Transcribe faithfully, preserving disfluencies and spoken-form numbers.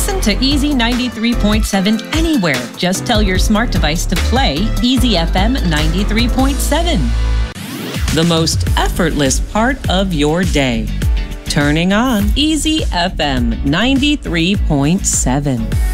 Listen to Easy ninety-three point seven anywhere. Just tell your smart device to play Easy F M ninety-three point seven. The most effortless part of your day. Turning on Easy F M ninety-three point seven.